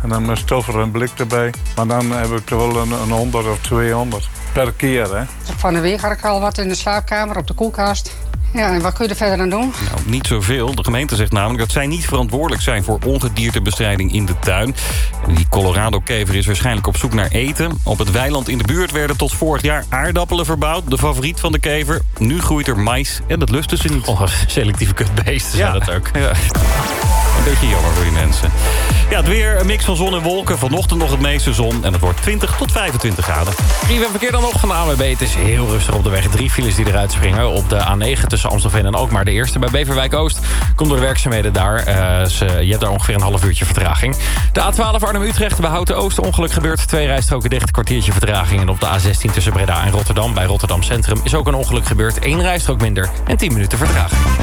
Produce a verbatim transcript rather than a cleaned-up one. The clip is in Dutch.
En dan een stoffer en blik erbij. Maar dan heb ik er wel een, een honderd of tweehonderd per keer, hè. Van de week had ik al wat in de slaapkamer, op de koelkast. Ja, en wat kun je er verder aan doen? Nou, niet zoveel. De gemeente zegt namelijk dat zij niet verantwoordelijk zijn voor ongediertebestrijding in de tuin. Die Colorado-kever is waarschijnlijk op zoek naar eten. Op het weiland in de buurt werden tot vorig jaar aardappelen verbouwd. De favoriet van de kever. Nu groeit er mais en dat lusten ze niet. Oh, selectieve kutbeesten ja. zijn dat ook. Ja. Een beetje jammer voor die mensen. Ja, het weer, een mix van zon en wolken. Vanochtend nog het meeste zon en het wordt twintig tot vijfentwintig graden. Even verkeer dan nog van de A N W B. Het is heel rustig op de weg. Drie files die eruit springen. Op de A negen tussen Amstelveen en Alkmaar de eerste. Bij Beverwijk-Oost komt door de werkzaamheden daar. Uh, ze, je hebt daar ongeveer een half uurtje vertraging. De A twaalf Arnhem-Utrecht bij Houten-Oost. Ongeluk gebeurt. Twee rijstroken dicht, een kwartiertje vertraging. En op de A zestien tussen Breda en Rotterdam bij Rotterdam Centrum is ook een ongeluk gebeurd. Eén rijstrook minder en tien minuten vertraging.